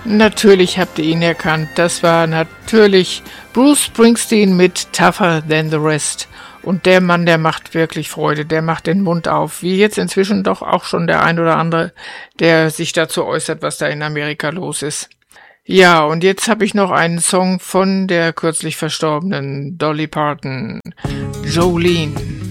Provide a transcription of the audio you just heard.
Natürlich habt ihr ihn erkannt. Das war natürlich Bruce Springsteen mit Tougher Than the Rest. Und der Mann, der macht wirklich Freude. Der macht den Mund auf. Wie jetzt inzwischen doch auch schon der ein oder andere, der sich dazu äußert, was da in Amerika los ist. Ja, und jetzt habe ich noch einen Song von der kürzlich verstorbenen Dolly Parton, Jolene.